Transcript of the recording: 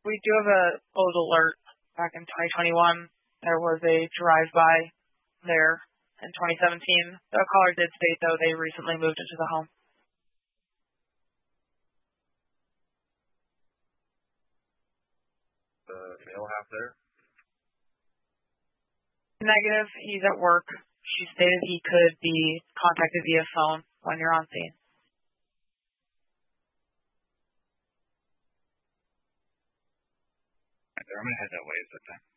We do have a old alert back in 2021. There was a drive-by there in 2017. The caller did state, though, they recently moved into the home. The male half there? Negative. He's at work. She stated he could be contacted via phone when you're on scene. I'm going to head that way. Is that time?